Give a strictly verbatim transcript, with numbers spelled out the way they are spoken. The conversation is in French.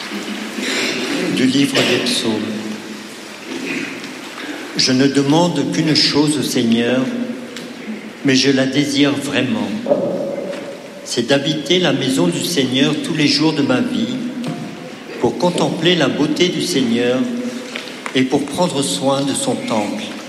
Du livre des Psaumes. Je ne demande qu'une chose au Seigneur, mais je la désire vraiment. C'est d'habiter la maison du Seigneur tous les jours de ma vie, pour contempler la beauté du Seigneur et pour prendre soin de son temple.